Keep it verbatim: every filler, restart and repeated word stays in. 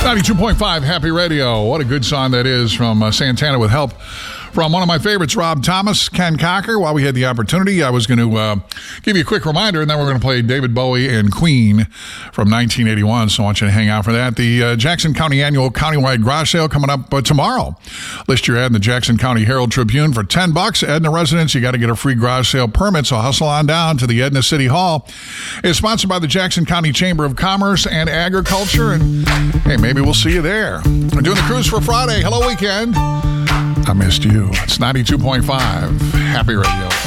ninety-two point five Happy Radio. What a good song that is from uh, Santana with help from one of my favorites, Rob Thomas, Ken Cocker. While we had the opportunity, I was going to uh, give you a quick reminder, and then we're going to play David Bowie and Queen from nineteen eighty-one, so I want you to hang out for that. The uh, Jackson County Annual Countywide Garage Sale coming up uh, tomorrow. List your ad in the Jackson County Herald Tribune for ten bucks. Edna residents, you got to get a free garage sale permit, so hustle on down to the Edna City Hall. It's sponsored by the Jackson County Chamber of Commerce and Agriculture, and hey, maybe we'll see you there. We're doing the cruise for Friday. Hello, weekend. I missed you. It's ninety-two point five Happy Radio.